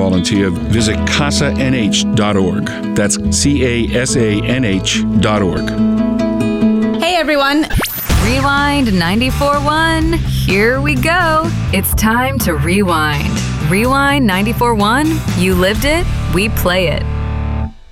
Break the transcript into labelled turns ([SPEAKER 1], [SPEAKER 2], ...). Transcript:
[SPEAKER 1] volunteer, visit CasaNH.org. That's CASANH.org.
[SPEAKER 2] Hey, everyone.
[SPEAKER 3] Rewind 94.1. Here we go. It's time to rewind. Rewind 94.1. You lived it, we play it.